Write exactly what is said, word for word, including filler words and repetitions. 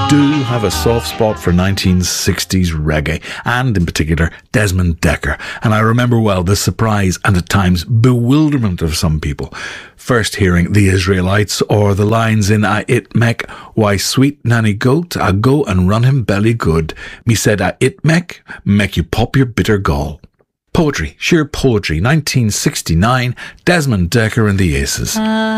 do have a soft spot for nineteen sixties reggae, and in particular Desmond Dekker. And I remember well the surprise and at times bewilderment of some people first hearing The Israelites or the lines in A It Mek, why sweet nanny goat, I go and run him belly good. Me said A It Mek, make you pop your bitter gall. Poetry, sheer poetry, nineteen sixty-nine, Desmond Dekker and the Aces. Uh.